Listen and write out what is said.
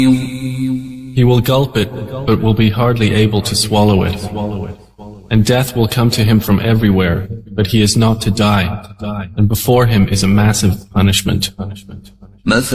He will gulp it, but will be hardly able to swallow it. And death will come to him from everywhere, but he is not to die, and before him is a massive punishment.